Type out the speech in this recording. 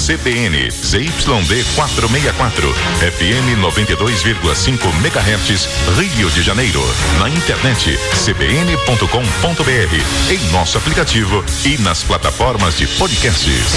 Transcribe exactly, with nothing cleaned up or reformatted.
C B N Z Y D quatrocentos e sessenta e quatro, F M noventa e dois vírgula cinco megahertz, Rio de Janeiro. Na internet c b n ponto com ponto b r, em nosso aplicativo e nas plataformas de podcasts.